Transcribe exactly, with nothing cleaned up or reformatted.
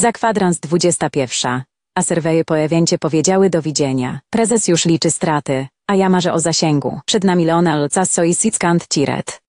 Za kwadrans dwudziesta pierwsza. A serweje po evencie powiedziały do widzenia. Prezes już liczy straty, a ja marzę o zasięgu. Przed nami Leonel Casso i Sickant Tiret.